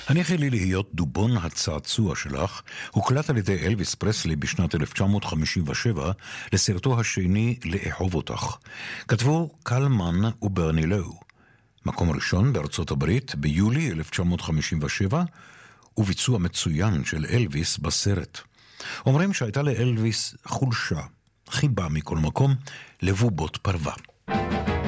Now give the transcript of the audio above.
הניחי לי להיות דובון הצעצוע שלך הוקלט על ידי אלוויס פרסלי בשנת 1957 לסרטו השני לאהוב אותך. כתבו קלמן וברני לאו. מקום ראשון בארצות הברית ביולי 1957 וביצוע מצוין של אלוויס בסרט. אומרים שהייתה לאלוויס חולשה, חיבה מכל מקום לבובות פרווה.